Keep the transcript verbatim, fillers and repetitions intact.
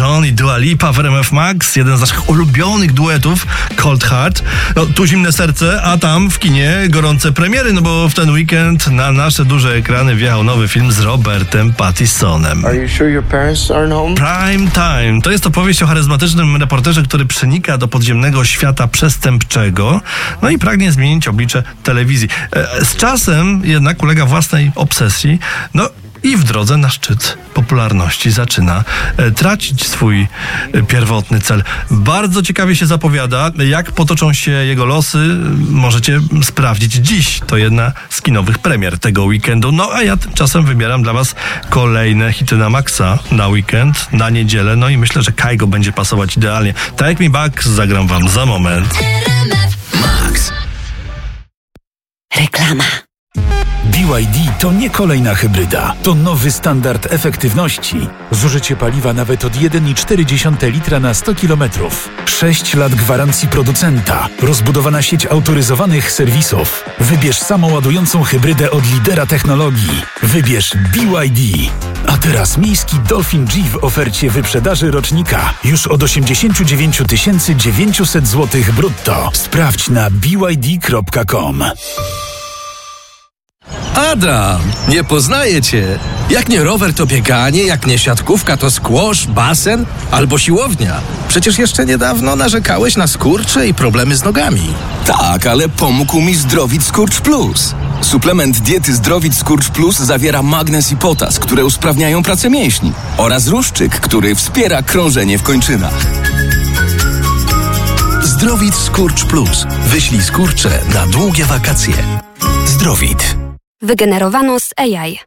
Stone i Dua Lipa w R M F Max, jeden z naszych ulubionych duetów, Cold Heart. No, tu zimne serce, a tam w kinie gorące premiery, no bo w ten weekend na nasze duże ekrany wjechał nowy film z Robertem Pattisonem. Are you sure your parents aren't home? Prime Time. To jest opowieść o charyzmatycznym reporterze, który przenika do podziemnego świata przestępczego, no i pragnie zmienić oblicze telewizji. Z czasem jednak ulega własnej obsesji, no i w drodze na szczyt popularności zaczyna e, tracić swój e, pierwotny cel. Bardzo ciekawie się zapowiada, jak potoczą się jego losy. Możecie sprawdzić dziś. To jedna z kinowych premier tego weekendu. No a ja tymczasem wybieram dla was kolejne hity na maksa na weekend, na niedzielę. No i myślę, że Kaigo będzie pasować idealnie. Take Me Back zagram wam za moment. Max. Reklama. B Y D to nie kolejna hybryda. To nowy standard efektywności. Zużycie paliwa nawet od jeden przecinek cztery litra na sto kilometrów. sześć lat gwarancji producenta. Rozbudowana sieć autoryzowanych serwisów. Wybierz samoładującą hybrydę od lidera technologii. Wybierz B Y D. A teraz miejski Dolphin G w ofercie wyprzedaży rocznika. Już od osiemdziesiąt dziewięć tysięcy dziewięćset złotych brutto. Sprawdź na b y d kropka com. Adam, nie poznaję cię. Jak nie rower, to bieganie, jak nie siatkówka, to squash, basen albo siłownia. Przecież jeszcze niedawno narzekałeś na skurcze i problemy z nogami. Tak, ale pomógł mi Zdrowit Skurcz Plus. Suplement diety Zdrowit Skurcz Plus zawiera magnez i potas, które usprawniają pracę mięśni, oraz ruszczyk, który wspiera krążenie w kończynach. Zdrowit Skurcz Plus. Wyślij skurcze na długie wakacje. Zdrowit. Wygenerowano z A I.